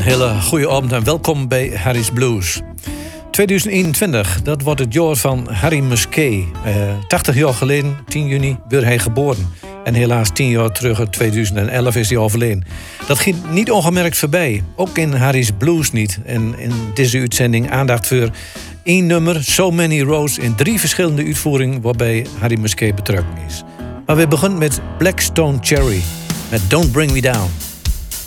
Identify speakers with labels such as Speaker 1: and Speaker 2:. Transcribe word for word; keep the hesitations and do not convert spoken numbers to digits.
Speaker 1: hele goede avond en welkom bij Harry's Blues. tweeduizend eenentwintig, dat wordt het jaar van Harry Musquet. Uh, tachtig jaar geleden, tien juni, werd hij geboren. En helaas tien jaar terug, in tweeduizend elf, is hij overleden. Dat ging niet ongemerkt voorbij. Ook in Harry's Blues niet. En in deze uitzending aandacht voor één nummer, So Many Roads, in drie verschillende uitvoeringen waarbij Harry Musquet betrokken is. Maar we beginnen met Black Stone Cherry, met Don't Bring Me Down.